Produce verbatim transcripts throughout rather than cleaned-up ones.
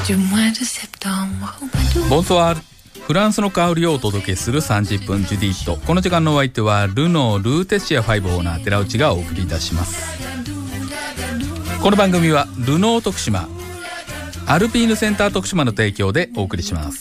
ボンソワール、フランスの香りをお届けするさんじゅっぷんジュディット。この時間のお相手はルノールーテシアファイブオーナー寺内がお送りいたします。この番組はルノー徳島、アルピーヌセンター徳島の提供でお送りします。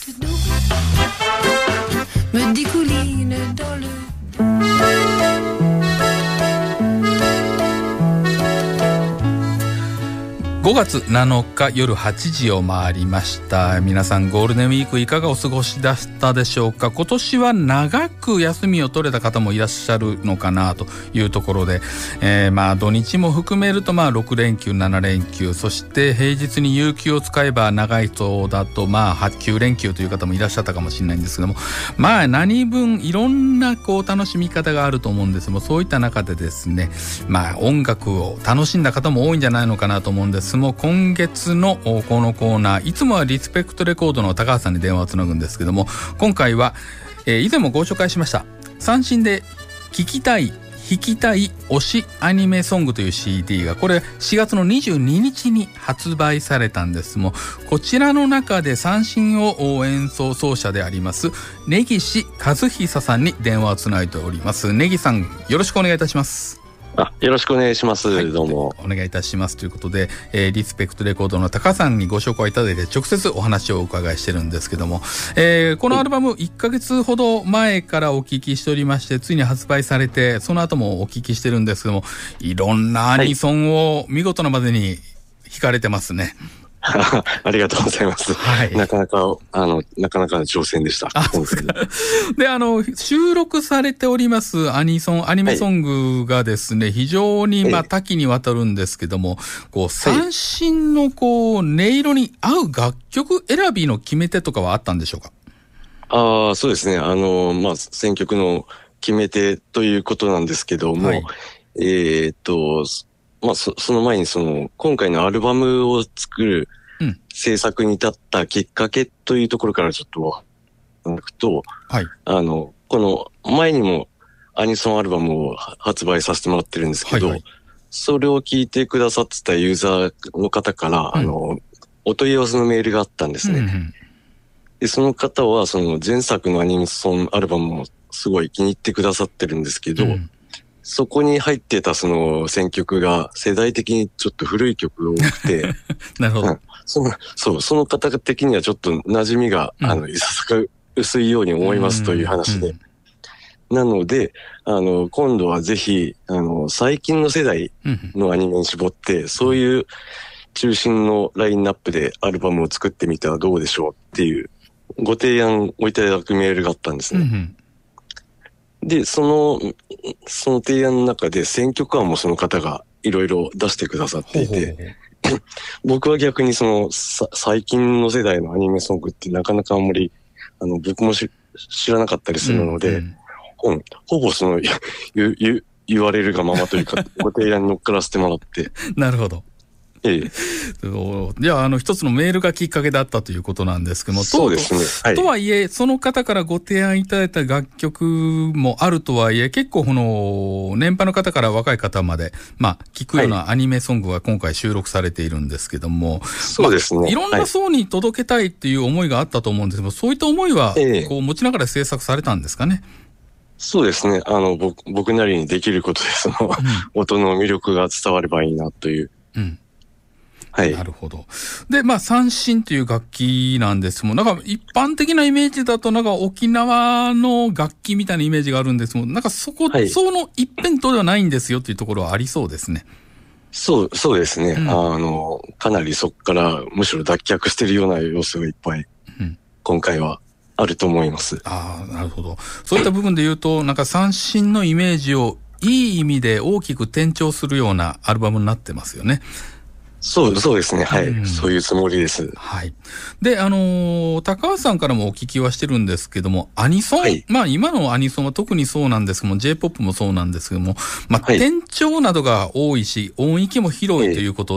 ごがつなのか夜はちじを回りました。皆さんゴールデンウィークいかがお過ごしだったでしょうか。今年は長く休みを取れた方もいらっしゃるのかなというところで、えー、まあ土日も含めるとまあろくれんきゅうななれんきゅう、そして平日に有給を使えば長い人だとまあきゅうれんきゅうという方もいらっしゃったかもしれないんですけども、まあ何分いろんなこう楽しみ方があると思うんですが、そういった中でですね、まあ音楽を楽しんだ方も多いんじゃないのかなと思うんです。もう今月のこのコーナー、いつもはリスペクトレコードの高橋さんに電話をつなぐんですけども、今回は、えー、以前もご紹介しました三振で聴きたい弾きたい推しアニメソングという シーディー がこれしがつのにじゅうににちに発売されたんですも、こちらの中で三振を演奏奏者であります根岸和久さんに電話をつないでおります。根岸さん、よろしくお願いいたします。 あ、よろしくお願いします、はい、どうもお願いいたしますということで、えー、リスペクトレコードの高さんにご紹介いただいて直接お話をお伺いしてるんですけども、えー、このアルバムいっかげつほど前からお聞きしておりまして、ついに発売されてその後もお聞きしてるんですけども、いろんなアニソンを見事なまでに弾かれてますね。 ありがとうございます、はい、なかなかあのなかなかの挑戦でした。 で、あの収録されておりますアニソンアニメソングがですね、はい、非常にまあ多岐にわたるんですけども、こう三振のこう音色に合う楽曲選びの決め手とかはあったんでしょうか。 ああ、そうですね、あのまあ選曲の決め手ということなんですけども、はい、えー、っとまあそ、その前にその今回のアルバムを作る制作に至ったきっかけというところからちょっと聞くと、はい、あのこの前にもアニソンアルバムを発売させてもらってるんですけど、はいはい、それを聞いてくださってたユーザーの方から、うん、あのお問い合わせのメールがあったんですね、うんうん、でその方はその前作のアニソンアルバムをすごい気に入ってくださってるんですけど、うん、そこに入ってたその選曲が世代的にちょっと古い曲が多くてなるほど、うん、 そのそうその方的にはちょっと馴染みが、うん、あのいささか薄いように思いますという話で、うんうん、なのであの今度はぜひあの最近の世代のアニメに絞って、うん、そういう中心のラインナップでアルバムを作ってみたらどうでしょうっていうご提案をいただくメールがあったんですね、うんうん、でそのその提案の中で選曲案もその方がいろいろ出してくださっていて、ほうほうほう僕は逆にその最近の世代のアニメソングってなかなかあんまりあの僕も知らなかったりするので、うんうん、ほぼその言, 言, 言われるがままというかご提案に乗っからせてもらってなるほど、ええ、じゃあ、あの一つのメールがきっかけだったということなんですけども、 そうですね、 はい、とはいえその方からご提案いただいた楽曲もあるとはいえ、結構この年配の方から若い方までまあ聴くようなアニメソングが今回収録されているんですけども、はい、 そうですね、 まあ、いろんな層に届けたいっていう思いがあったと思うんですけど、そういった思いはこう持ちながら制作されたんですかね。ええ、 そうですね、あの 僕, 僕なりにできることでその、うん、音の魅力が伝わればいいなという、うん、はい、なるほど。で、まあ三振という楽器なんですもん。なんか一般的なイメージだとなんか沖縄の楽器みたいなイメージがあるんですもん。なんかそこ、はい、その一辺倒ではないんですよっていうところはありそうですね。 そうそうですね。うん、あのかなりそこからむしろ脱却しているような要素がいっぱい、うん、今回はあると思います。 ああ、なるほど。そういった部分で言うとなんか三振のイメージをいい意味で大きく転調するようなアルバムになってますよね。 そう、そうですね。はい。うん、そういうつもりです。 はい。で、あのー、高橋さんからもお聞きはしてるんですけども、アニソン、はい、まあ今のアニソンは特にそうなんですけども、J-ポップ もそうなんですけども、まあ、はい、転調などが多いし、音域も広いということ